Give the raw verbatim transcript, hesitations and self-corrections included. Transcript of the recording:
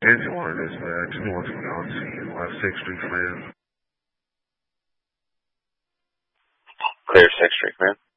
Engine one is uh, two one two Galaxy, left sixth Street, clear. Clear sixth Street, man.